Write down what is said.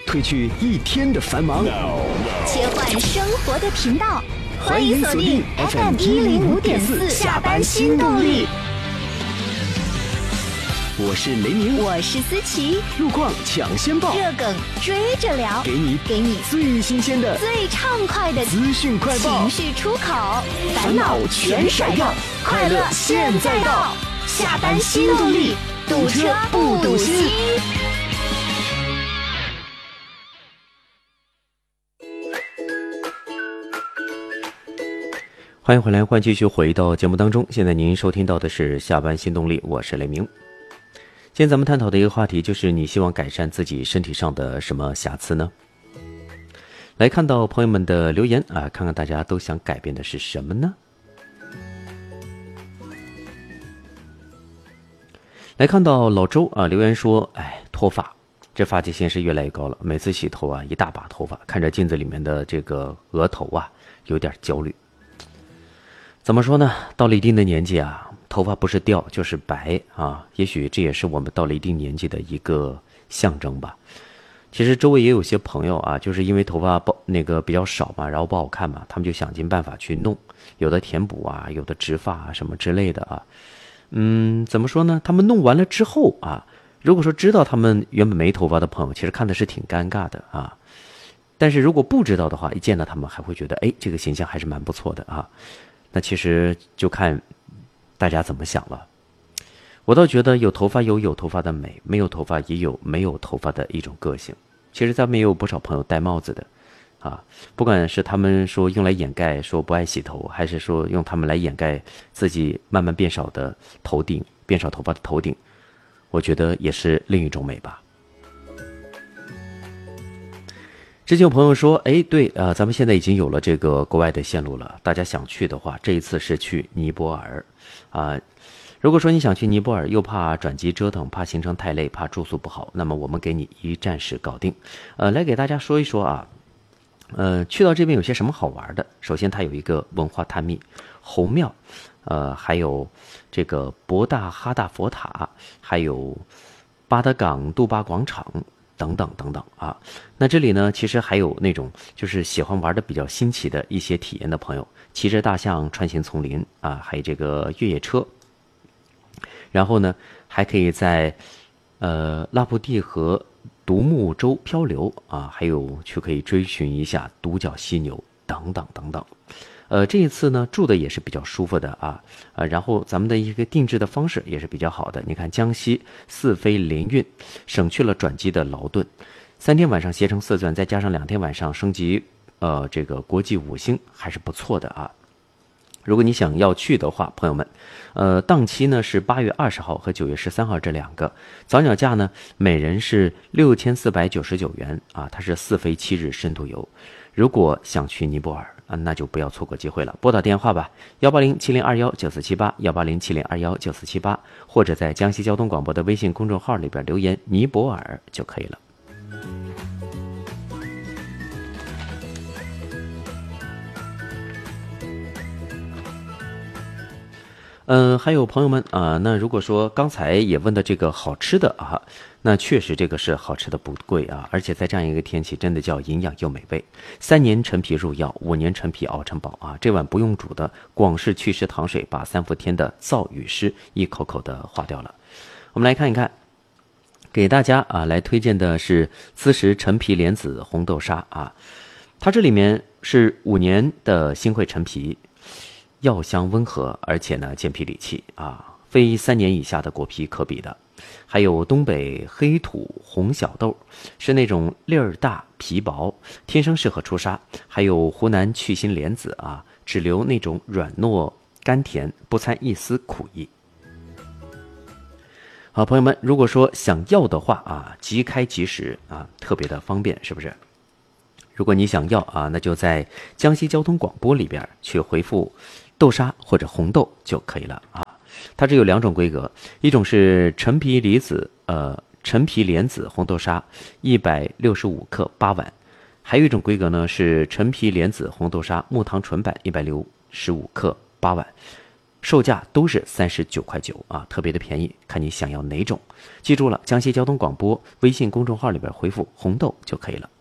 褪去一天的繁忙。 切换生活的频道，欢迎锁定 FM105.4下班新动力。 我是雷鸣， 我是思琪， 路况抢先报， 热梗追着聊， 给你最新鲜的、 最畅快的资讯快报， 情绪出口，烦恼全甩掉，快乐现在到，下班新动力，堵车不堵心。 欢迎回来，继续回到节目当中。现在您收听到的是下班新动力，我是雷鸣。今天咱们探讨的一个话题就是你希望改善自己身体上的什么瑕疵呢？来看到朋友们的留言啊，看看大家都想改变的是什么呢？来看到老周啊留言说，脱发，这发际线是越来越高了，每次洗头啊一大把头发，看着镜子里面的这个额头啊有点焦虑。怎么说呢？到了一定的年纪啊，头发不是掉就是白啊，也许这也是我们到了一定年纪的一个象征吧。其实周围也有些朋友啊，就是因为头发比较少嘛，然后不好看嘛，他们就想尽办法去弄，有的填补啊，有的植发啊什么之类的啊。怎么说呢？他们弄完了之后啊，如果说知道他们原本没头发的朋友，其实看的是挺尴尬的啊。但是如果不知道的话，一见到他们还会觉得，这个形象还是蛮不错的啊。那其实就看大家怎么想了。我倒觉得有头发有头发的美，没有头发也有没有头发的一种个性。其实咱们也有不少朋友戴帽子的啊，不管是他们说用来掩盖说不爱洗头，还是说用他们来掩盖自己慢慢变少的头顶，变少头发的头顶，我觉得也是另一种美吧。之前有朋友说，对咱们现在已经有了这个国外的线路了，大家想去的话，这一次是去尼泊尔啊。如果说你想去尼泊尔，又怕转机折腾，怕行程太累，怕住宿不好，那么我们给你一站式搞定。来给大家说一说啊，去到这边有些什么好玩的。首先它有一个文化探秘侯庙，还有这个博大哈大佛塔，还有巴德港杜巴广场等等等等啊。那这里呢，其实还有那种就是喜欢玩的比较新奇的一些体验的朋友，骑着大象穿行丛林啊，还有这个越野车，然后呢还可以在拉布蒂河独木舟漂流啊，还有去可以追寻一下独角犀牛等等等等。这一次呢住的也是比较舒服的啊，然后咱们的一个定制的方式也是比较好的。你看江西4飞联运，省去了转机的劳顿，3天晚上携程4钻，再加上2天晚上升级这个国际5星，还是不错的啊。如果你想要去的话，朋友们，档期呢是8月20号和9月13号这两个，早鸟价呢每人是6499元啊，它是4飞7日深度游。如果想去尼泊尔啊，那就不要错过机会了，拨打电话吧，18070219478 18070219478，或者在江西交通广播的微信公众号里边留言尼泊尔就可以了。还有朋友们啊，那如果说刚才也问的这个好吃的啊，那确实这个是好吃的不贵啊，而且在这样一个天气，真的叫营养又美味。3年陈皮入药，5年陈皮熬成宝啊！这碗不用煮的广式祛湿糖水，把3伏天的燥与湿一口口的化掉了。我们来看一看，给大家啊来推荐的是滋食陈皮莲子红豆沙啊，它这里面是5年的新会陈皮。药香温和，而且呢健脾理气啊，非3年以下的果皮可比的。还有东北黑土红小豆，是那种粒儿大皮薄，天生适合出沙。还有湖南去心莲子啊，只留那种软糯甘甜，不掺一丝苦意。好，朋友们，如果说想要的话啊，即开即食啊，特别的方便，是不是？如果你想要啊，那就在江西交通广播里边去回复豆沙或者红豆就可以了啊。它这有2种规格，一种是陈皮莲子红豆沙165克8碗，还有一种规格呢是陈皮莲子红豆沙木糖纯版165克8碗。 售价都是39.9块啊，特别的便宜，看你想要哪种。记住了，江西交通广播微信公众号里边回复红豆就可以了。